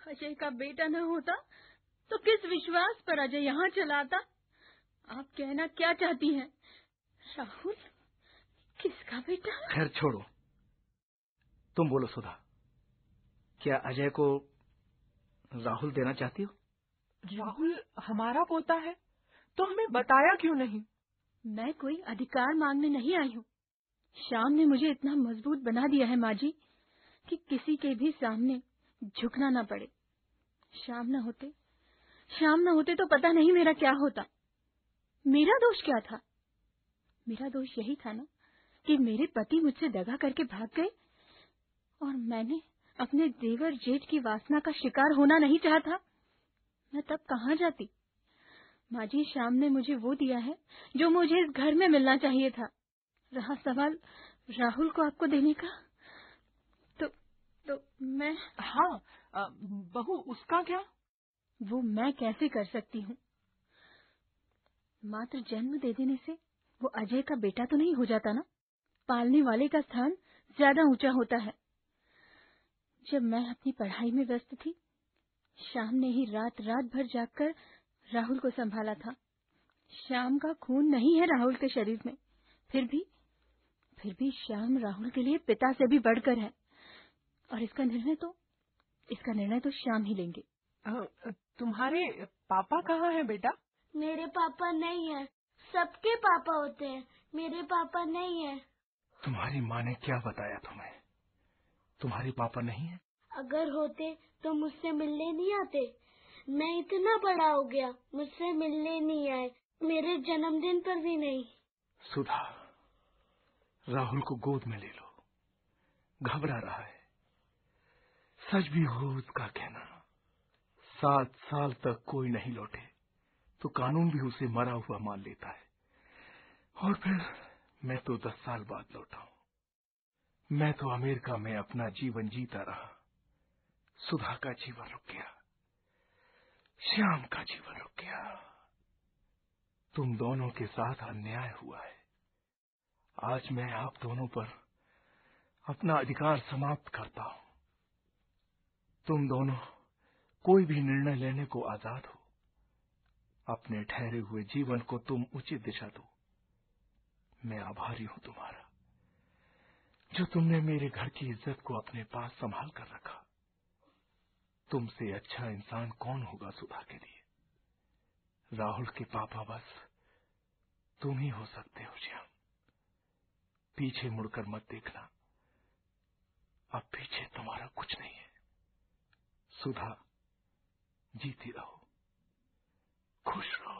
अजय का बेटा न होता तो किस विश्वास पर अजय यहाँ चला आता? आप कहना क्या चाहती हैं? राहुल किसका बेटा? खैर छोड़ो, तुम बोलो सुधा, क्या अजय को राहुल देना चाहती हो? राहुल हमारा पोता है तो हमें बताया क्यों नहीं? मैं कोई अधिकार मांगने नहीं आई हूँ। श्याम ने मुझे इतना मजबूत बना दिया है माँ जी कि किसी के भी सामने झुकना ना पड़े। श्याम न होते तो पता नहीं मेरा क्या होता। मेरा दोष क्या था? मेरा दोष यही था ना कि मेरे पति मुझसे दगा करके भाग गए और मैंने अपने देवर जेठ की वासना का शिकार होना नहीं चाहा था। मैं तब कहाँ जाती? माँ जी, श्याम ने मुझे वो दिया है जो मुझे इस घर में मिलना चाहिए था। रहा सवाल राहुल को आपको देने का, तो मैं... हाँ, बहू उसका क्या? वो मैं कैसे कर सकती हूँ? मात्र जन्म दे देने से वो अजय का बेटा तो नहीं हो जाता ना। पालने वाले का स्थान ज्यादा ऊंचा होता है। जब मैं अपनी पढ़ाई में व्यस्त थी, श्याम ने ही रात भर जागकर राहुल को संभाला था। श्याम का खून नहीं है राहुल के शरीर में, फिर भी श्याम राहुल के लिए पिता से भी बढ़कर है। और इसका निर्णय तो श्याम ही लेंगे। तुम्हारे पापा कहाँ हैं बेटा? मेरे पापा नहीं है। सबके पापा होते हैं, मेरे पापा नहीं है। तुम्हारी माँ ने क्या बताया तुम्हें? तुम्हारे पापा नहीं है? अगर होते तो मुझसे मिलने नहीं आते। मैं इतना बड़ा हो गया, मुझसे मिलने नहीं आए, मेरे जन्मदिन पर भी नहीं। सुधा, राहुल को गोद में ले लो, घबरा रहा है। सच भी हो उसका कहना, 7 साल तक कोई नहीं लौटे तो कानून भी उसे मरा हुआ मान लेता है। और फिर मैं तो 10 साल बाद लौटा हूं। मैं तो अमेरिका में अपना जीवन जीता रहा। सुधा का जीवन रुक गया, श्याम का जीवन रुक गया। तुम दोनों के साथ अन्याय हुआ है। आज मैं आप दोनों पर अपना अधिकार समाप्त करता हूं। तुम दोनों कोई भी निर्णय लेने को आजाद हो। अपने ठहरे हुए जीवन को तुम उचित दिशा दो। मैं आभारी हूं तुम्हारा, जो तुमने मेरे घर की इज्जत को अपने पास संभाल कर रखा। तुमसे अच्छा इंसान कौन होगा सुधा के लिए? राहुल के पापा बस तुम ही हो सकते हो श्याम। पीछे मुड़कर मत देखना, अब पीछे तुम्हारा कुछ नहीं है। सुधा, जीती रहो, खुश रहो।